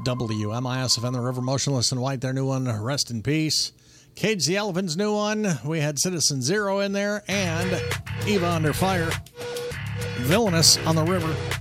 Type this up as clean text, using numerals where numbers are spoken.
WMISFM, The River, Motionless in White, their new one, Rest in Peace. Cage the Elephant's new one, we had Citizen Zero in there, and Eva Under Fire. Villainous on the River.